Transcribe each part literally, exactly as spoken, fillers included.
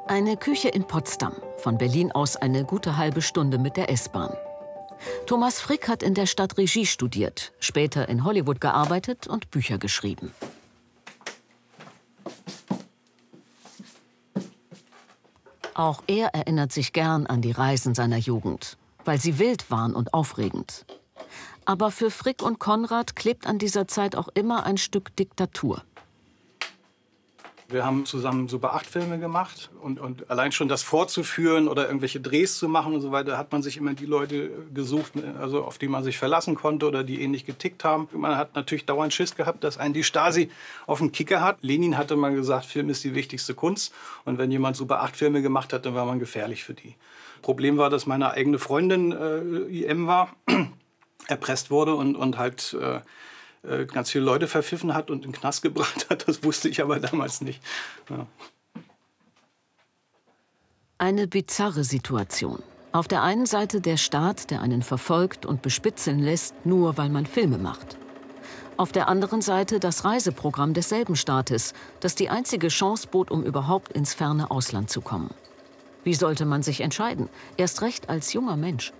Eine Küche in Potsdam, von Berlin aus eine gute halbe Stunde mit der S-Bahn. Thomas Frick hat in der Stadt Regie studiert, später in Hollywood gearbeitet und Bücher geschrieben. Auch er erinnert sich gern an die Reisen seiner Jugend, weil sie wild waren und aufregend. Aber für Frick und Konrad klebt an dieser Zeit auch immer ein Stück Diktatur. Wir haben zusammen Super acht Filme gemacht und, und allein schon das vorzuführen oder irgendwelche Drehs zu machen und so weiter, hat man sich immer die Leute gesucht, also auf die man sich verlassen konnte oder die ähnlich getickt haben. Man hat natürlich dauernd Schiss gehabt, dass einen die Stasi auf den Kicker hat. Lenin hatte mal gesagt, Film ist die wichtigste Kunst, und wenn jemand Super acht Filme gemacht hat, dann war man gefährlich für die. Problem war, dass meine eigene Freundin äh, I M war, erpresst wurde und, und halt äh, ganz viele Leute verpfiffen hat und in den Knast gebracht hat. Das wusste ich aber damals nicht. Ja. Eine bizarre Situation. Auf der einen Seite der Staat, der einen verfolgt und bespitzeln lässt, nur weil man Filme macht. Auf der anderen Seite das Reiseprogramm desselben Staates, das die einzige Chance bot, um überhaupt ins ferne Ausland zu kommen. Wie sollte man sich entscheiden? Erst recht als junger Mensch.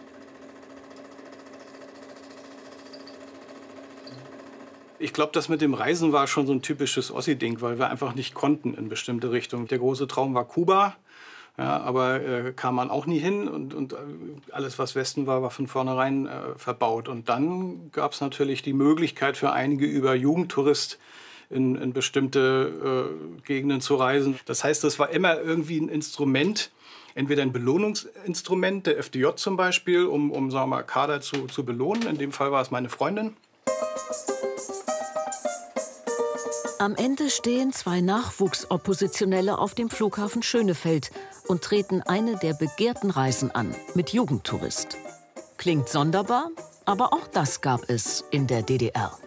Ich glaube, das mit dem Reisen war schon so ein typisches Ossi-Ding, weil wir einfach nicht konnten in bestimmte Richtungen. Der große Traum war Kuba, ja, aber äh, kam man auch nie hin. Und, und alles, was Westen war, war von vornherein äh, verbaut. Und dann gab es natürlich die Möglichkeit für einige, über Jugendtourist in, in bestimmte äh, Gegenden zu reisen. Das heißt, das war immer irgendwie ein Instrument, entweder ein Belohnungsinstrument, der F D J zum Beispiel, um, um sagen wir mal, Kader zu, zu belohnen. In dem Fall war es meine Freundin. Am Ende stehen zwei Nachwuchsoppositionelle auf dem Flughafen Schönefeld und treten eine der begehrten Reisen an, mit Jugendtourist. Klingt sonderbar, aber auch das gab es in der D D R.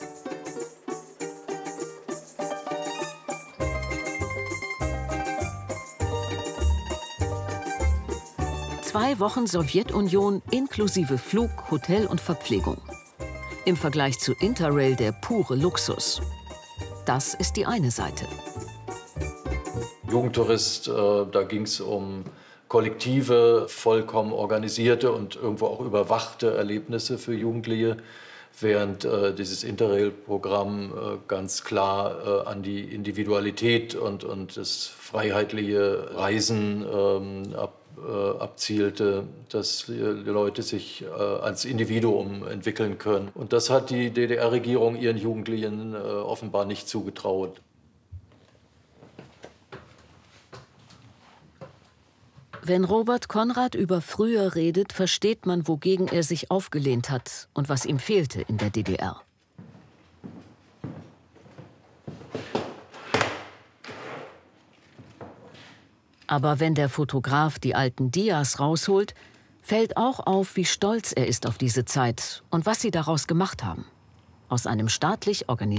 Zwei Wochen Sowjetunion inklusive Flug, Hotel und Verpflegung. Im Vergleich zu Interrail der pure Luxus. Das ist die eine Seite. Jugendtourist, äh, da ging es um kollektive, vollkommen organisierte und irgendwo auch überwachte Erlebnisse für Jugendliche, während äh, dieses Interrail-Programm äh, ganz klar äh, an die Individualität und, und das freiheitliche Reisen ähm, ab, äh, abzielte, dass die Leute sich äh, als Individuum entwickeln können. Und das hat die D D R-Regierung ihren Jugendlichen äh, offenbar nicht zugetraut. Wenn Robert Konrad über früher redet, versteht man, wogegen er sich aufgelehnt hat und was ihm fehlte in der D D R. Aber wenn der Fotograf die alten Dias rausholt, fällt auch auf, wie stolz er ist auf diese Zeit und was sie daraus gemacht haben. Aus einem staatlich organisierten